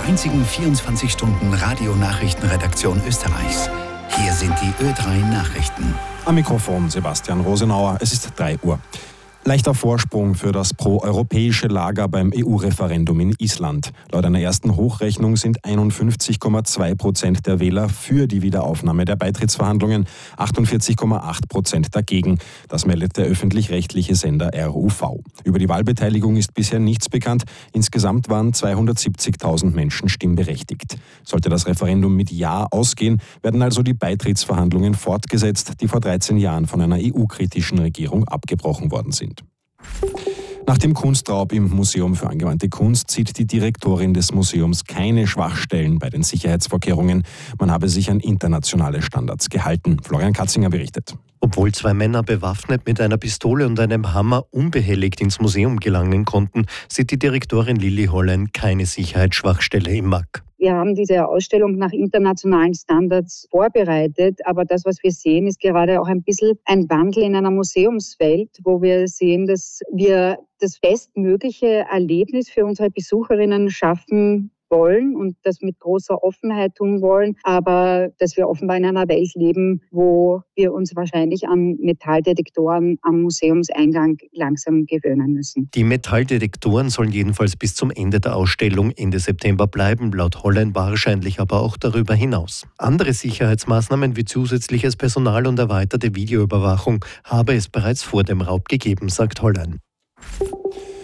der einzigen 24-Stunden-Radio-Nachrichtenredaktion Österreichs. Hier sind die Ö3 Nachrichten. Am Mikrofon Sebastian Rosenauer. Es ist 3 Uhr. Leichter Vorsprung für das pro-europäische Lager beim EU-Referendum in Island. Laut einer ersten Hochrechnung sind 51,2% der Wähler für die Wiederaufnahme der Beitrittsverhandlungen, 48,8% dagegen. Das meldet der öffentlich-rechtliche Sender RUV. Über die Wahlbeteiligung ist bisher nichts bekannt. Insgesamt waren 270.000 Menschen stimmberechtigt. Sollte das Referendum mit Ja ausgehen, werden also die Beitrittsverhandlungen fortgesetzt, die vor 13 Jahren von einer EU-kritischen Regierung abgebrochen worden sind. Nach dem Kunstraub im Museum für angewandte Kunst sieht die Direktorin des Museums keine Schwachstellen bei den Sicherheitsvorkehrungen. Man habe sich an internationale Standards gehalten. Florian Katzinger berichtet. Obwohl 2 Männer bewaffnet mit einer Pistole und einem Hammer unbehelligt ins Museum gelangen konnten, sieht die Direktorin Lilly Hollein keine Sicherheitsschwachstelle im MAK. Wir haben diese Ausstellung nach internationalen Standards vorbereitet, aber das, was wir sehen, ist gerade auch ein bisschen ein Wandel in einer Museumswelt, wo wir sehen, dass wir das bestmögliche Erlebnis für unsere Besucherinnen schaffen wollen und das mit großer Offenheit tun wollen, aber dass wir offenbar in einer Welt leben, wo wir uns wahrscheinlich an Metalldetektoren am Museumseingang langsam gewöhnen müssen. Die Metalldetektoren sollen jedenfalls bis zum Ende der Ausstellung Ende September bleiben, laut Hollein wahrscheinlich aber auch darüber hinaus. Andere Sicherheitsmaßnahmen wie zusätzliches Personal und erweiterte Videoüberwachung habe es bereits vor dem Raub gegeben, sagt Hollein.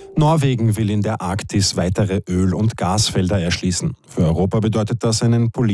Norwegen will in der Arktis weitere Öl- und Gasfelder erschließen. Für Europa bedeutet das einen